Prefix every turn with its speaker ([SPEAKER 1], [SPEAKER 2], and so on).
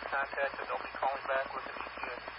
[SPEAKER 1] contact, but nobody calling back with an ETA.